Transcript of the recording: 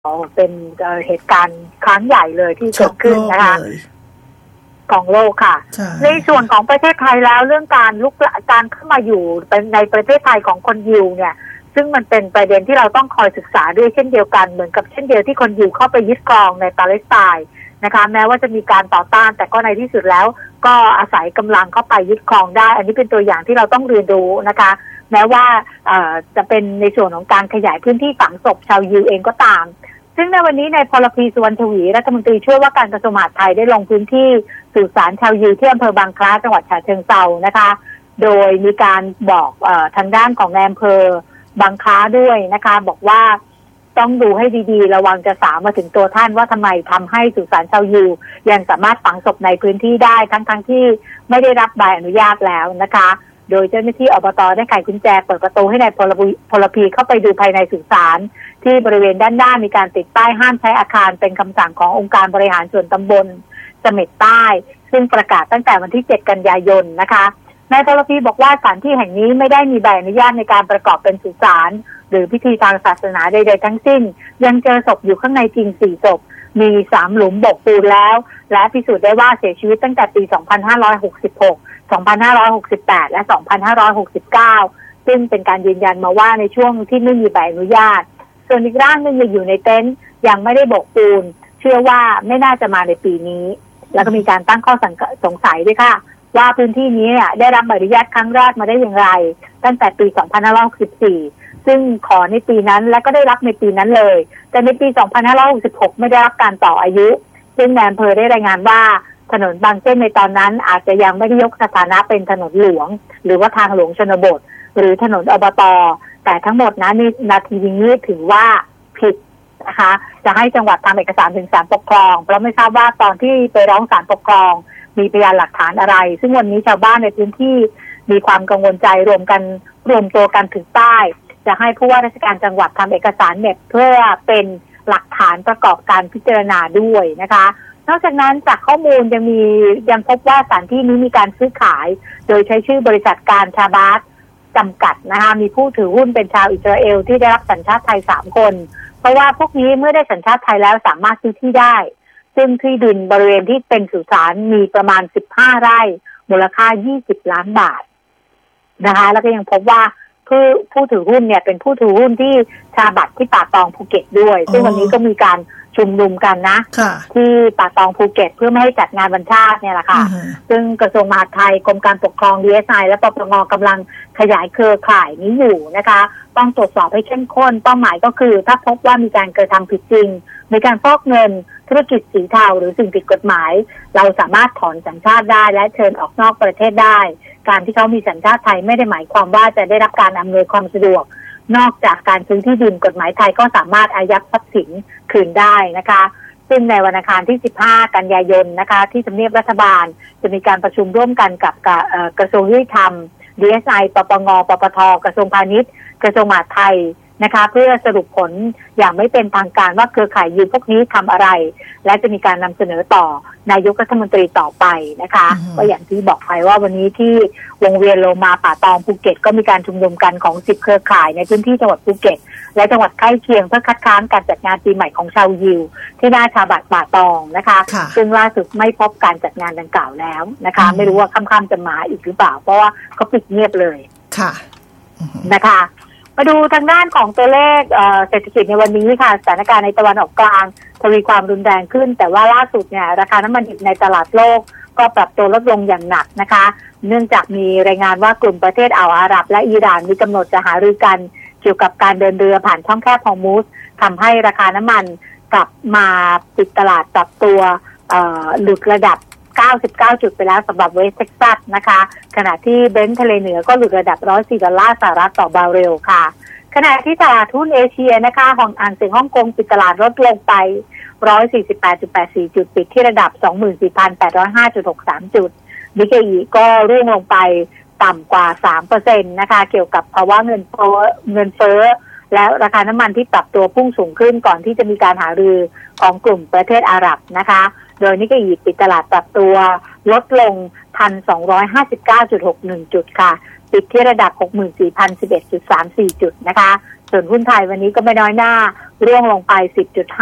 เป็นเหตุการณ์ครั้งใหญ่เลยที่เกิดขึ้นนะคะของโลกค่ะในส่วนของประเทศไทยแล้วเรื่องการเข้ามาอยู่ในประเทศไทยของคนยิวเนี่ยซึ่งมันเป็นประเด็นที่เราต้องคอยศึกษาด้วยเช่นเดียวกันเหมือนกับเช่นเดียวที่คนยิวเข้าไปยึดครองในปาเลสไตน์นะคะแม้ว่าจะมีการต่อต้านแต่ก็ในที่สุดแล้วก็อาศัยกำลังเข้าไปยึดครองได้อันนี้เป็นตัวอย่างที่เราต้องเรียนรู้นะคะแม้ว่าจะเป็นในส่วนของการขยายพื้นที่ฝังศพชาวยิวเองก็ตามซึ่งในวันนี้นายพลพีสุวรรณทวีรัฐมนตรีช่วยว่าการกระทรวงมหาดไทยได้ลงพื้นที่สุสานชาวยิวที่อำเภอบางคล้าจังหวัดฉะเชิงเทรานะคะโดยมีการบอกทางด้านของนายอำเภอบางคล้าด้วยนะคะบอกว่าต้องดูให้ดีๆระวังจะสาวมาถึงตัวท่านว่าทำไมทำให้สุสานชาวยิวยังสามารถฝังศพในพื้นที่ได้ทั้งที่ไม่ได้รับใบอนุญาตแล้วนะคะโดยเจ้าหน้าที่อบต.ได้ไขกุญแจเปิดประตูให้นายพลพีเข้าไปดูภายในสุสานที่บริเวณด้านหน้ามีการติดป้ายห้ามใช้อาคารเป็นคำสั่งขององค์การบริหารส่วนตำบลเสม็ดใต้ซึ่งประกาศตั้งแต่วันที่7 กันยายนนะคะนายพลพีบอกว่าสถานที่แห่งนี้ไม่ได้มีใบอนุญาตในการประกอบเป็นสุสานหรือพิธีทางศาสนาใดๆทั้งสิ้นยังเจอศพอยู่ข้างในจริง4 ศพมี3 หลุมโบกปูนแล้วและพิสูจน์ได้ว่าเสียชีวิตตั้งแต่ปี 2566 2568 และ 2569 ซึ่งเป็นการยืนยันมาว่าในช่วงที่ไม่มีใบอนุญาตส่วนอีกร่างนึงยังอยู่ในเต็นท์ยังไม่ได้โบกปูนเชื่อว่าไม่น่าจะมาในปีนี้แล้วก็มีการตั้งข้อสงสัยด้วยค่ะว่าพื้นที่นี้เนี่ยได้รับใบอนุญาตครั้งแรกมาได้อย่างไรตั้งแต่ปี 2564 ซึ่งขอในปีนั้นและก็ได้รับในปีนั้นเลยแต่ในปี 2566 ไม่ได้รับการต่ออายุซึ่งนายอำเภอได้รายงานว่าถนนบางเส้นในตอนนั้นอาจจะยังไม่ได้ยกสถานะเป็นถนนหลวงหรือว่าทางหลวงชนบทหรือถนนอบต.แต่ทั้งหมดนั้นนาทีนี้ถือว่าผิดนะคะจะให้จังหวัดทำเอกสารถึงศาลปกครองเพราะไม่ทราบว่าตอนที่ไปร้องศาลปกครองมีพยานหลักฐานอะไรซึ่งวันนี้ชาวบ้านในพื้นที่มีความกังวลใจรวมตัวกันถึงใต้จะให้ผู้ว่าราชการจังหวัดทำเอกสารเน็ตเพื่อเป็นหลักฐานประกอบการพิจารณาด้วยนะคะนอกจากนั้นจากข้อมูลยังพบว่าสถานที่นี้มีการซื้อขายโดยใช้ชื่อบริษัทการชาบาสจำกัดนะคะมีผู้ถือหุ้นเป็นชาวอิสราเอลที่ได้รับสัญชาติไทย3 คนเพราะว่าพวกนี้เมื่อได้สัญชาติไทยแล้วสามารถซื้อที่ได้ซึ่งที่ดินบริเวณที่เป็นสุสานมีประมาณ15 ไร่มูลค่า20 ล้านบาทนะคะแล้วก็ยังพบว่าผู้ถือหุ้นเนี่ยเป็นผู้ถือหุ้นที่ชาบัตรที่ป่าตองภูเก็ตด้วยซึ่งวันนี้ก็มีการชุมนุมกันนะที่ป่าตองภูเก็ตเพื่อไม่ให้จัดงานวันชาติเนี่ยแหละค่ะซึ่งกระทรวงมหาดไทยกรมการปกครอง DSI และปปงกำลังขยายเครือข่ายนี้อยู่นะคะต้องตรวจสอบให้เข้มข้นเป้าหมายก็คือถ้าพบว่ามีการกระทำผิดจริงมีการฟอกเงินธุรกิจสีเทาหรือสิ่งผิดกฎหมายเราสามารถถอนสัญชาติได้และเชิญออกนอกประเทศได้การที่เขามีสัญชาติไทยไม่ได้หมายความว่าจะได้รับการอำนวยความสะดวกนอกจากการซื้อที่ดินกฎหมายไทยก็สามารถอายัดทรัพย์สินคืนได้นะคะซึ่งในวันอังคารที่15 กันยายนนะคะที่ทำเนียบรัฐบาลจะมีการประชุมร่วมกันกับกระทรวงยุติธรรม DSI ปปงปปทกระทรวงพาณิชย์กระทรวงมหาดไทยนะคะเพื่อสรุปผลอย่างไม่เป็นทางการว่าเครือข่ายยิวพวกนี้ทำอะไรและจะมีการนำเสนอต่อนายกรัฐมนตรีต่อไปนะคะก็อย่างที่บอกไปว่าวันนี้ที่วงเวียนโลมาป่าตองภูเก็ตก็มีการชุมนุมกันของ10 เครือข่ายในพื้นที่จังหวัดภูเก็ตและจังหวัดใกล้เคียงเพื่อคัดค้านการจัดงานปีใหม่ของชาวยิวที่หน้าชาบัตรป่าตองนะคะซึ่งล่าสุดไม่พบการจัดงานดังกล่าวแล้วนะคะไม่รู้ว่าค่ำๆจะมาอีกหรือเปล่าเพราะว่าเขาปิดเงียบเลยค่ะนะคะมาดูทางด้านของตัวเลขเศรษฐกิจในวันนี้ค่ะสถานการณ์ในตะวันออกกลางทวีความรุนแรงขึ้นแต่ว่าล่าสุดเนี่ยราคาน้ำมันดิบในตลาดโลกก็ปรับตัวลดลงอย่างหนักนะคะเนื่องจากมีรายงานว่ากลุ่มประเทศอ่าวอาหรับและอิหร่านมีกำหนดจะหารือกันเกี่ยวกับการเดินเรือผ่านช่องแคบฮอร์มุซทำให้ราคาน้ำมันกลับมาปิดตลาดปรับตัวหลุดระดับ99 จุดไปแล้วสำหรับเวสต์เท็กซัสนะคะขณะที่เบรนท์ทะเลเหนือก็หลุดระดับ$104ต่อบาร์เรลค่ะขณะที่ตลาดหุ้นเอเชียนะคะอ่างเสียงฮ่องกงปิดตลาดลดลงไป148.84 จุดปิดที่ระดับ 24,805.63 จุดนิกเกอิก็ร่วงลงไปต่ำกว่า 3% นะคะเกี่ยวกับภาวะเงินเฟ้อแล้วราคาน้ำมันที่ปรับตัวพุ่งสูงขึ้นก่อนที่จะมีการหารือของกลุ่มประเทศอาหรับนะคะโดยนิกเกอิปิดตลาดปรับตัวลดลง 1,259.61 จุดค่ะปิดที่ระดับ 64,011.34 จุดนะคะส่วนหุ้นไทยวันนี้ก็ไม่น้อยหน้าร่วงลงไป 10.5